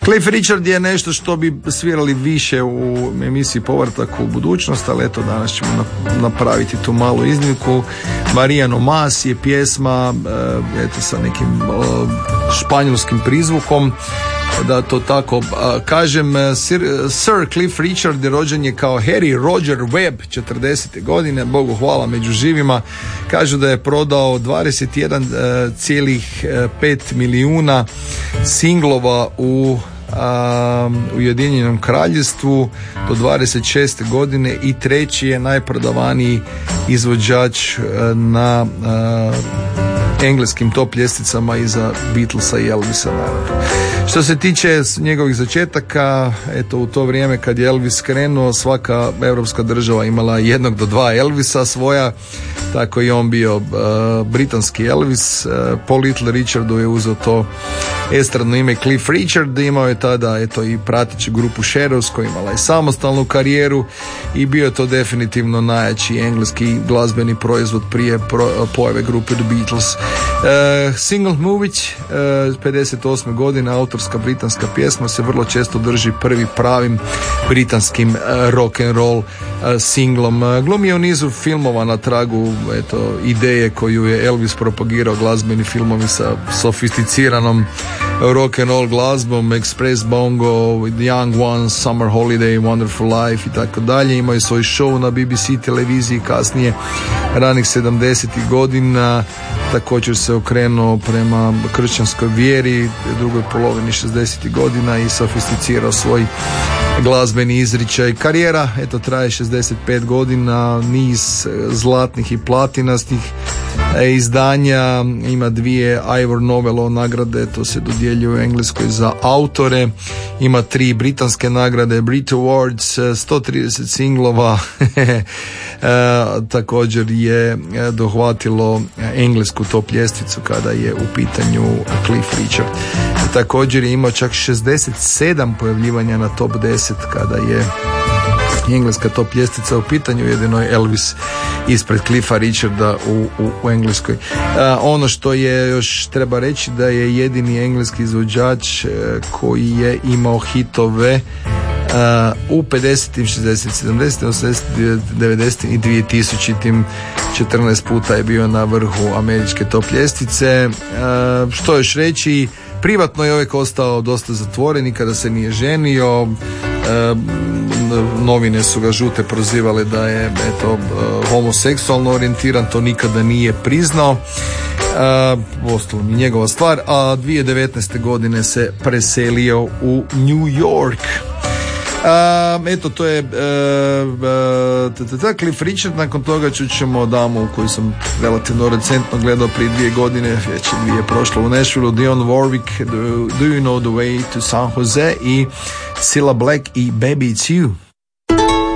Cliff Richard je nešto što bi svirali više u emisiji Povratak u budućnost, ali eto danas ćemo napraviti tu malu iznimku. Maria No Mas je pjesma eto sa nekim španjolskim prizvukom, da to tako kažem. Sir Cliff Richard rođen je kao Harry Roger Webb 40. godine, Bogu hvala, među živima. Kažu da je prodao 21,5 milijuna singlova u Ujedinjenom Kraljevstvu do 26. godine i treći je najprodavaniji izvođač na engleskim top ljestvicama iza Beatlesa i Elvisa, naravno. Što se tiče njegovih začetaka, eto u to vrijeme kad je Elvis krenuo, svaka europska država imala 1 do 2 Elvisa svoja, tako i on bio britanski Elvis. Po Little Richardu je uzeo to estradno ime Cliff Richard, imao je tada eto i prateću grupu Shadows koja imala je samostalnu karijeru i bio je to definitivno najjači engleski glazbeni proizvod prije pojave grupe The Beatles. Single Move It 58. godine, autorska britanska pjesma, se vrlo često drži prvi pravim britanskim rock and roll singlom. Glumi je u nizu filmova na tragu eto ideje koju je Elvis propagirao, glazbeni filmovi sa sofisticiranom rock and roll glazbom, Express Bongo, Young Ones, Summer Holiday, Wonderful Life i tako dalje. Imao je svoj show na BBC televiziji kasnije ranih 70. godina. Također se okrenuo prema kršćanskoj vjeri u drugoj polovini 60. godina i sofisticirao svoj glazbeni izričaj. Karijera eto traje 65 godina, niz zlatnih i platinastih izdanja, ima 2 Ivor Novello nagrade, to se dodjeljuje u Engleskoj za autore, ima 3 britanske nagrade, Brit Awards, 130 singlova, također je dohvatilo englesku top ljestvicu kada je u pitanju Cliff Richard. Također je imao čak 67 pojavljivanja na top 10 kada je engleska top ljestvica u pitanju, jedino je Elvis ispred Cliffa Richarda u Engleskoj. Ono što je još treba reći da je jedini engleski izvođač koji je imao hitove u 50., 60., 70., 80., 90. i 2000. 14 puta je bio na vrhu američke top ljestvice. Što još reći, privatno je uvijek ostao dosta zatvoren, nikada se nije ženio. Novine su ga žute prozivale da je eto homoseksualno orijentiran, to nikada nije priznao. Ostalo mi njegova stvar, a 2019. godine se preselio u New York. Eto, to je Cliff Richard. Nakon toga ćemo damu koju sam relativno recentno gledao prije 2 godine, već je 2 prošlo u Nashvilleu, Dionne Warwick, Do You Know The Way To San Jose i Cilla Black i Baby It's You.